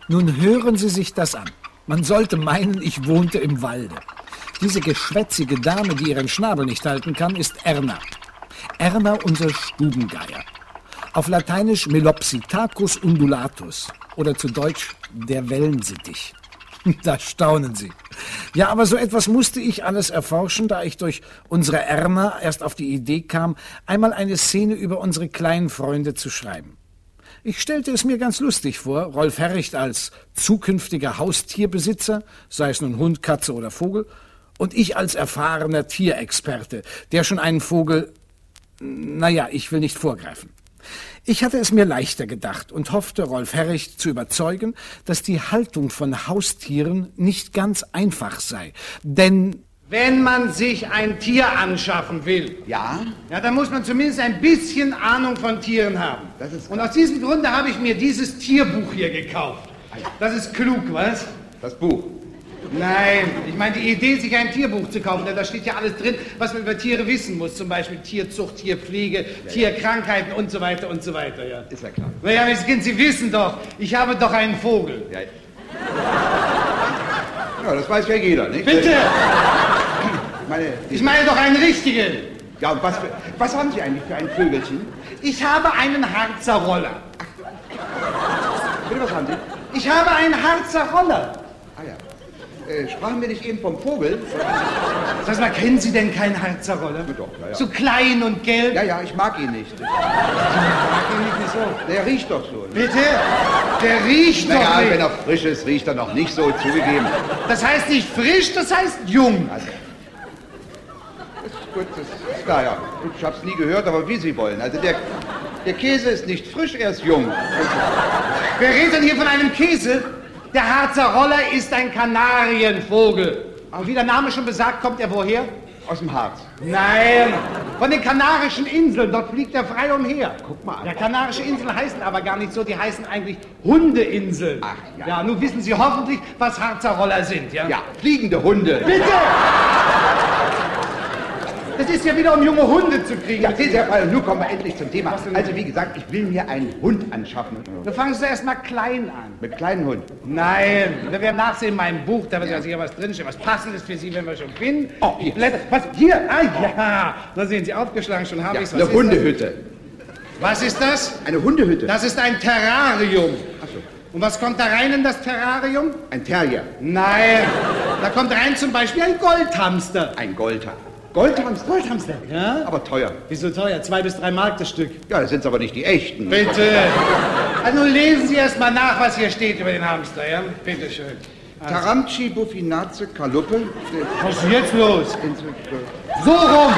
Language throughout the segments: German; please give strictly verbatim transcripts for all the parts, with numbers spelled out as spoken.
Nun hören Sie sich das an. Man sollte meinen, ich wohnte im Walde. Diese geschwätzige Dame, die ihren Schnabel nicht halten kann, ist Erna. Erna, unser Stubengeier. Auf Lateinisch Melopsitacus undulatus oder zu Deutsch der Wellensittich. Da staunen Sie. Ja, aber so etwas musste ich alles erforschen, da ich durch unsere Erna erst auf die Idee kam, einmal eine Szene über unsere kleinen Freunde zu schreiben. Ich stellte es mir ganz lustig vor, Rolf Herricht als zukünftiger Haustierbesitzer, sei es nun Hund, Katze oder Vogel, und ich als erfahrener Tierexperte, der schon einen Vogel... Naja, ich will nicht vorgreifen. Ich hatte es mir leichter gedacht und hoffte, Rolf Herricht zu überzeugen, dass die Haltung von Haustieren nicht ganz einfach sei. Denn... Wenn man sich ein Tier anschaffen will, ja, ja, dann muss man zumindest ein bisschen Ahnung von Tieren haben. Das ist und aus diesem Grunde habe ich mir dieses Tierbuch hier gekauft. Das ist klug, was? Das Buch? Nein, ich meine die Idee, sich ein Tierbuch zu kaufen, denn da steht ja alles drin, was man über Tiere wissen muss. Zum Beispiel Tierzucht, Tierpflege, ja, Tierkrankheiten und so weiter und so weiter. Ja. Ist ja klar. Naja, Miss Kind, Sie wissen doch, ich habe doch einen Vogel. Ja, ja, das weiß ja jeder, nicht? Bitte! Ich meine, ich meine doch einen richtigen. Ja, und was, für, was haben Sie eigentlich für ein Vögelchen? Ich habe einen Harzer Roller. Bitte, was haben Sie? Ich habe einen Harzer Roller. Ah ja. Äh, sprachen wir nicht eben vom Vogel? Sag mal, kennen Sie denn keinen Harzer Roller? Ja, doch, ja, ja. So klein und gelb? Ja, ja, ich mag ihn nicht. Ich mag ihn nicht, wieso? Der riecht doch so. Bitte? Der riecht naja, doch nicht. Wenn er frisch ist, riecht er noch nicht so, zugegeben. Das heißt nicht frisch, das heißt jung. Also, das ist gut, das ist klar, ja. Ich hab's nie gehört, aber wie Sie wollen. Also der, der Käse ist nicht frisch, er ist jung. Wer redet denn hier von einem Käse? Der Harzer Roller ist ein Kanarienvogel. Und wie der Name schon besagt, kommt er woher? Aus dem Harz. Nein, von den Kanarischen Inseln. Dort fliegt er frei umher. Guck mal an. Ja, Kanarische Inseln heißen aber gar nicht so. Die heißen eigentlich Hundeinseln. Ach, ja. Ja, nun wissen Sie hoffentlich, was Harzer Roller sind, ja? Ja, fliegende Hunde. Bitte! Das ist ja wieder, um junge Hunde zu kriegen. Ja, sehen Sie, Herr Fall, nun kommen wir endlich zum Thema. Also, wie gesagt, ich will mir einen Hund anschaffen. Da fangen Sie erst mal klein an. Mit kleinen Hund? Nein, wir werden nachsehen in meinem Buch, da wird ja sicher was drinstehen, was Passendes für Sie, wenn wir schon finden. Oh, hier. Blätter, was, hier, ah ja, da sehen Sie, aufgeschlagen, schon habe Ja, ich es. eine Hundehütte. Was ist das? Eine Hundehütte? Das ist ein Terrarium. Ach so. Und was kommt da rein in das Terrarium? Ein Terrier. Nein, da kommt rein zum Beispiel ein Goldhamster. Ein Goldhamster. Goldhamster? Goldhamster, ja? Aber teuer. Wieso teuer? Zwei bis drei Mark das Stück. Ja, das sind aber nicht die echten. Bitte. Also lesen Sie erst mal nach, was hier steht über den Hamster, ja? Bitte schön. Also. Taramci buffinace Kaluppe. Was ist jetzt los? So rum.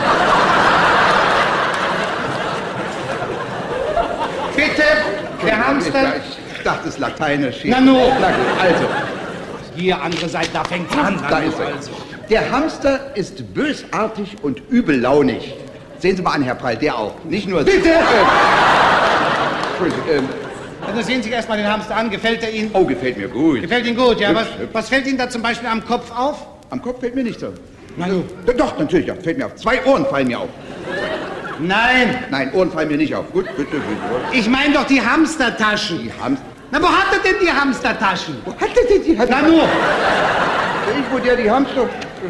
Bitte, der Hamster. Ich dachte, es ist lateinisch. Na nu. Also. Hier, andere Seite, da fängt an. Da ist er. Also. Der Hamster ist bösartig und übellaunig. Sehen Sie mal an, Herr Prall, der auch. Nicht nur... Bitte! Äh, Entschuldigung, ähm... Also sehen Sie sich erstmal den Hamster an. Gefällt er Ihnen? Oh, gefällt mir gut. Gefällt Ihnen gut, ja? Hübsch, Was, hübsch. was fällt Ihnen da zum Beispiel am Kopf auf? Am Kopf fällt mir nicht so. Na du. Ja, doch, natürlich, ja, fällt mir auf. Zwei Ohren fallen mir auf. Nein. Nein, Ohren fallen mir nicht auf. Gut, bitte, bitte. Ich meine doch die Hamstertaschen. Die Hamster... Na, wo hat er denn die Hamstertaschen? Wo hat er denn die Hamster? Na nur. Irgendwo der die Hamster...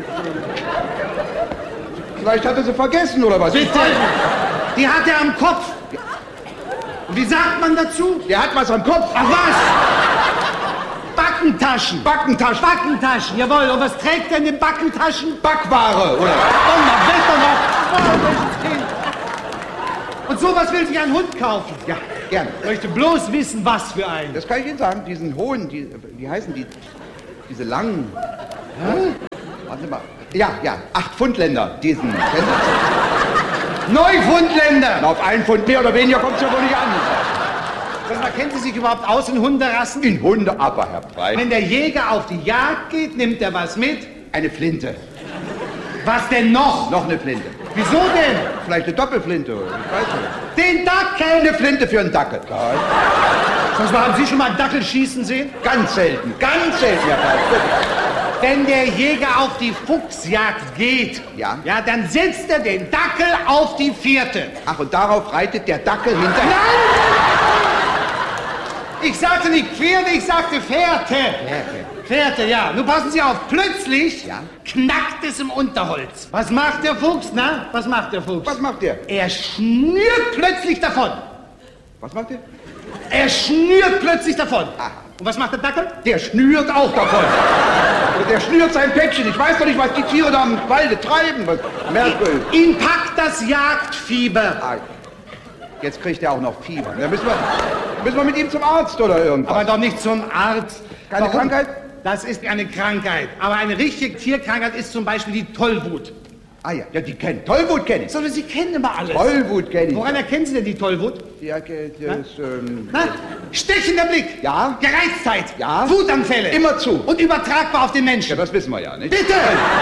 Vielleicht hat er sie vergessen, oder was? Bitte. Die hat er am Kopf. Und wie sagt man dazu? Der hat was am Kopf. Ach was? Backentaschen. Backentaschen. Backentaschen, jawohl. Und was trägt er in den Backentaschen? Backware, oder? Oh, na, besser noch. Oh, welches Kind. Und sowas will sich ein Hund kaufen. Ja, gerne. Ich möchte bloß wissen, was für einen. Das kann ich Ihnen sagen. Diesen hohen, die, wie heißen die? Diese langen. Hä? Warten Sie mal. Ja, ja, acht Pfundländer. Diesen. Neufundländer. Na, auf einen Pfund mehr oder weniger kommt es ja wohl nicht an. Sag mal, kennen Sie sich überhaupt aus in Hunderassen? In Hunde, aber Herr Breit. Wenn der Jäger auf die Jagd geht, nimmt er was mit? Eine Flinte. Was denn noch? Noch eine Flinte. Wieso denn? Vielleicht eine Doppelflinte, oder? Ich weiß nicht. Den Dackel. Eine Flinte für einen Dackel. Ja. Sag mal, haben Sie schon mal einen Dackel schießen sehen? Ganz selten, ganz selten, Herr Breit. Wenn der Jäger auf die Fuchsjagd geht, Ja. ja, dann setzt er den Dackel auf die Vierte. Ach, und darauf reitet der Dackel hinterher. Nein! Ich sagte nicht Pferde, ich sagte Fährte. Fährte. Fährte, ja. Nun passen Sie auf. Plötzlich Ja? knackt es im Unterholz. Was macht der Fuchs, na? Was macht der Fuchs? Was macht der? Er schnürt plötzlich davon. Was macht der? Er schnürt plötzlich davon. Aha. Und was macht der Dackel? Der schnürt auch davon. Der schnürt sein Päckchen. Ich weiß doch nicht, was die Tiere da im Walde treiben. Was merkwürdig. Ihn packt das Jagdfieber. Ah, jetzt kriegt er auch noch Fieber. Da müssen wir, müssen wir mit ihm zum Arzt oder irgendwas. Aber doch nicht zum Arzt. Keine Warum? Krankheit? Das ist eine Krankheit. Aber eine richtige Tierkrankheit ist zum Beispiel die Tollwut. Ah ja, ja, die kennen. Tollwut kenne ich. Sondern Sie kennen immer alles. Tollwut kenne ich. Woran erkennen Sie denn die Tollwut? Ja, okay, das, ähm, Na? Stechender Blick. Ja. Gereiztheit. Ja. Wutanfälle. Immer zu. Und übertragbar auf den Menschen. ja, das wissen wir ja, nicht? Bitte!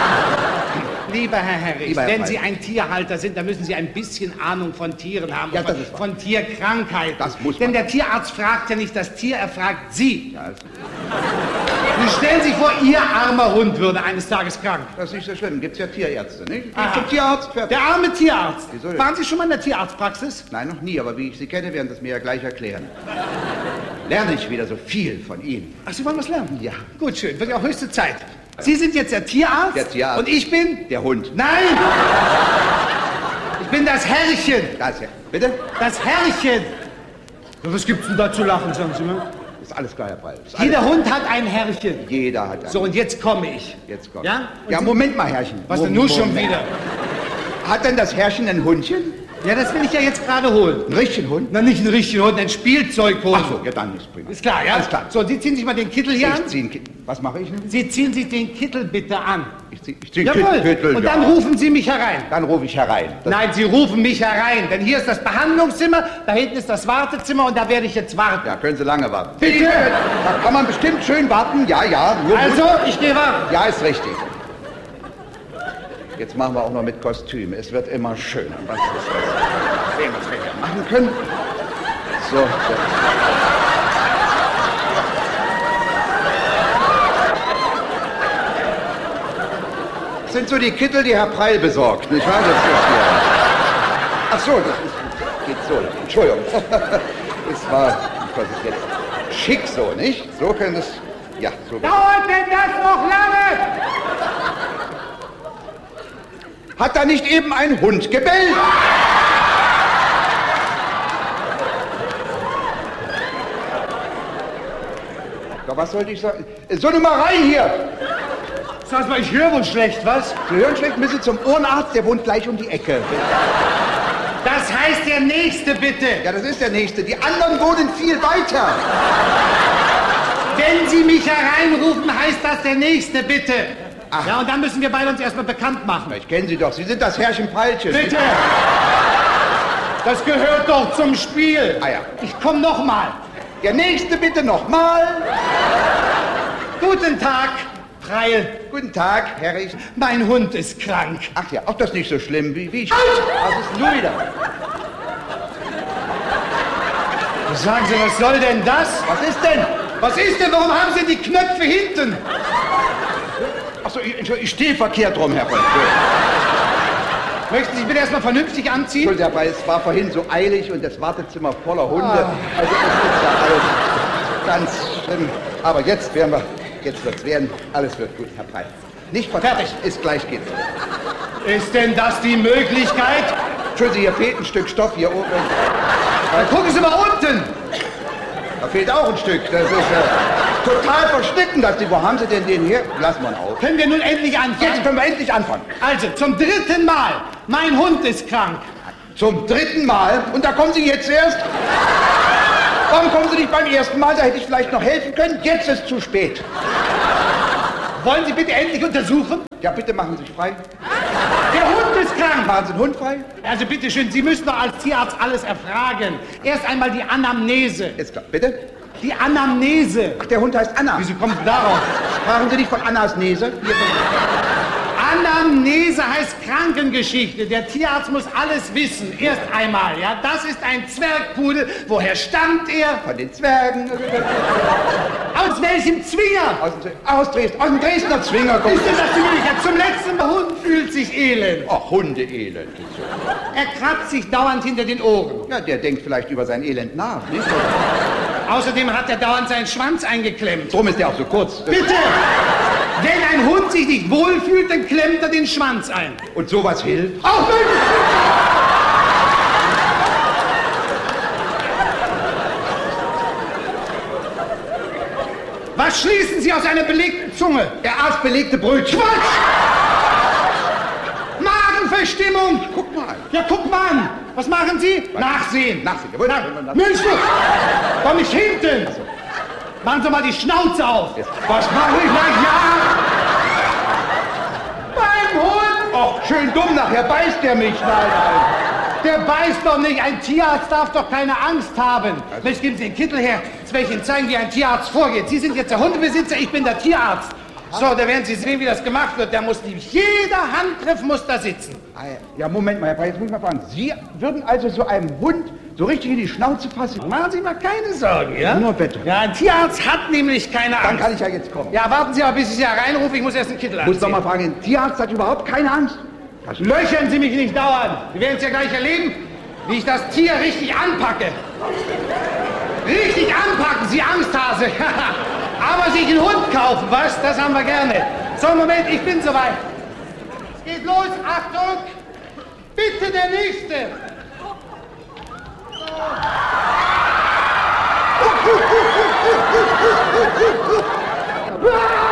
Lieber Herr Herrich, Lieber Herr wenn Preis. Sie ein Tierhalter sind, dann müssen Sie ein bisschen Ahnung von Tieren haben, Ja, von, das ist wahr. von Tierkrankheiten. Das muss Denn man. der Tierarzt fragt ja nicht das Tier, er fragt Sie. Ja, das, Nun stellen Sie sich vor, Ihr armer Hund würde eines Tages krank. das ist nicht so schlimm. Gibt's ja Tierärzte, nicht? Geht Aha. zum Tierarzt, fertig. Der arme Tierarzt. Wieso denn? Waren Sie schon mal in der Tierarztpraxis? Nein, noch nie, aber wie ich Sie kenne, werden Sie es mir ja gleich erklären. Lerne ich wieder so viel von Ihnen. Ach, Sie wollen was lernen? Ja. Gut, schön. Wird ja auch höchste Zeit. Sie sind jetzt der Tierarzt? Der Tierarzt. Und ich bin? Der Hund. Nein! Ich bin das Herrchen. Das ja. Bitte? Das Herrchen. Ja, was gibt's denn da zu lachen, sagen Sie mal? Ist alles klar, Herr Preis. Ist alles Jeder klar. Hund hat ein Herrchen. Jeder hat einen. So, und jetzt komme ich. Jetzt kommt. Ja? Und Ja, Sie- Moment mal, Herrchen. Was denn Moment. nun schon wieder? Hat denn das Herrchen ein Hundchen? Ja, das will ich ja jetzt gerade holen. Ein richtigen Hund? Na, nicht einen richtigen Hund, ein Spielzeughund. Ach so, ja, dann ist prima. Ist klar, ja? Alles klar. So, Sie ziehen sich mal den Kittel hier an. Ich zieh einen Ki- Was mache ich nun? Sie ziehen sich den Kittel bitte an. Ich zieh, ich zieh Jawohl. Kittel, Und ja. dann rufen Sie mich herein. Dann rufe ich herein. Das, Nein, Sie rufen mich herein, denn hier ist das Behandlungszimmer, da hinten ist das Wartezimmer und da werde ich jetzt warten. ja, können Sie lange warten. Bitte? Da kann man bestimmt schön warten. Ja, ja. Nur Also, gut. ich gehe warten. Ja, ist richtig. Jetzt machen wir auch noch mit Kostüm. Es wird immer schöner. Was ist das? Sehen, was wir hier machen können. So, so. Das sind so die Kittel, die Herr Preil besorgt, nicht wahr? Das ist hier. Ach so, das ist, geht so. Entschuldigung. Es war, das ist jetzt schick so, nicht? So können es, ja, so. Dauert denn das noch lange? Hat da nicht eben ein Hund gebellt? Ja, was sollte ich sagen? So, nun mal rein hier! Sag mal, ich höre wohl schlecht, was? Sie hören schlecht, müssen zum Ohrenarzt, der wohnt gleich um die Ecke. Das heißt der Nächste, bitte. Ja, das ist der Nächste. Die anderen wohnen viel weiter. Wenn Sie mich hereinrufen, heißt das der Nächste, bitte. Ach. Ja, und dann müssen wir beide uns erstmal bekannt machen. Ich kenne Sie doch. Sie sind das Herrchen Peilchen. Bitte! Das gehört doch zum Spiel. Ah ja. Ich komme noch mal. Der Nächste bitte nochmal. Guten Tag, Preil. Guten Tag, Herr Richt. Mein Hund ist krank. Ach ja, auch das nicht so schlimm wie, wie ich. Was ist denn nun wieder? Sagen Sie, was soll denn das? Was ist denn? Was ist denn? Warum haben Sie die Knöpfe hinten? Achso, ich, Entschuldigung, ich stehe verkehrt rum, Herr Preil. Möchten Sie sich bitte erstmal vernünftig anziehen? Entschuldigung, aber es war vorhin so eilig und das Wartezimmer voller Hunde. Ah. Also es ist ja alles ganz schlimm. Aber jetzt werden wir, jetzt wird's werden. Alles wird gut, Herr Preil. Nicht fertig, ist gleich geht's. Ist denn das die Möglichkeit? Entschuldigung, hier fehlt ein Stück Stoff hier oben. Dann gucken Sie mal unten. Da fehlt auch ein Stück. Das ist ja total verschnitten, dass die. Wo haben Sie denn den hier? Lassen wir ihn auf. Können wir nun endlich Jetzt anfangen? können wir endlich anfangen. Also, zum dritten Mal. Mein Hund ist krank. Zum dritten Mal. Und da kommen Sie jetzt erst? Warum kommen Sie nicht beim ersten Mal? Da hätte ich vielleicht noch helfen können. Jetzt ist zu spät. Wollen Sie bitte endlich untersuchen? Ja, bitte machen Sie sich frei. Der Hund ist krank. Machen Sie den Hund frei. Also bitte schön, Sie müssen doch als Tierarzt alles erfragen. Erst einmal die Anamnese. Ist klar. Bitte? Die Anamnese. Ach, der Hund heißt Anna. Wieso kommen Sie darauf? Sprachen Sie nicht von Annas Nese? Hier von Anamnese heißt Krankengeschichte. Der Tierarzt muss alles wissen. Erst einmal, ja. Das ist ein Zwergpudel. Woher stammt er? von den Zwergen. Aus welchem Zwinger? Aus dem, aus Dresden. Aus dem Dresdner Zwinger kommt. Ist denn das die Möglichkeit? Zum letzten Mal, Hund fühlt sich elend. Ach, Hundeelend. Er kratzt sich dauernd hinter den Ohren. Ja, der denkt vielleicht über sein Elend nach. Nicht? Außerdem hat er dauernd seinen Schwanz eingeklemmt. Drum ist der auch so kurz. Bitte! Wenn ein Hund sich nicht wohlfühlt, dann klemmt er den Schwanz ein. Und sowas hilft? Auch möglich! Was schließen Sie aus einer belegten Zunge? Der Arzt belegte Brötchen. Quatsch! Magenverstimmung! Guck mal. Ja, guck mal an! Was machen Sie? Nachsehen! Nachsehen. Jawohl. Na, Mensch, du! Komm nicht hinten! Machen Sie mal die Schnauze auf! Was mache ich? Na ja! Beim Hund! Och, schön dumm, nachher beißt der mich. Nein, nein. Der beißt doch nicht! Ein Tierarzt darf doch keine Angst haben! Mensch, geben Sie den Kittel her, jetzt werde ich Ihnen zeigen, wie ein Tierarzt vorgeht. Sie sind jetzt der Hundebesitzer, ich bin der Tierarzt. So, da werden Sie sehen, wie das gemacht wird. Da muss nämlich jeder Handgriff muss da sitzen. Ja, Moment mal, Herr Brey, jetzt muss ich mal fragen. Sie würden also so einem Hund so richtig in die Schnauze fassen? Machen Sie mal keine Sorgen, ja? Nur bitte. Ja, ein Tierarzt hat nämlich keine Angst. Dann kann ich ja jetzt kommen. Ja, warten Sie aber, bis ich Sie ja reinrufe. Ich muss erst einen Kittel anziehen. Muss doch mal fragen, ein Tierarzt hat überhaupt keine Angst? Löchern Sie mich nicht dauernd. Sie werden es ja gleich erleben, wie ich das Tier richtig anpacke. Richtig anpacken, Sie Angsthase. Aber sich einen Hund kaufen, was? Das haben wir gerne. So, Moment, ich bin soweit. Es geht los, Achtung! Bitte der Nächste! So.